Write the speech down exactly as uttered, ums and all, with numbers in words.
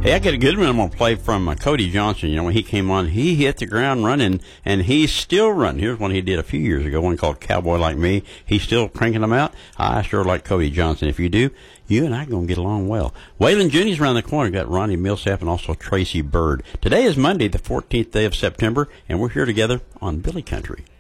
Hey, I got a good one I'm going to play from uh, Cody Johnson. You know, when he came on, he hit the ground running, and he's still running. Here's one he did a few years ago, one called Cowboy Like Me. He's still cranking them out. I sure like Cody Johnson. If you do, you and I are going to get along well. Waylon Junior's around the corner. Got Ronnie Millsap and also Tracy Bird. Today is Monday, the fourteenth day of September, and we're here together on Billy Country.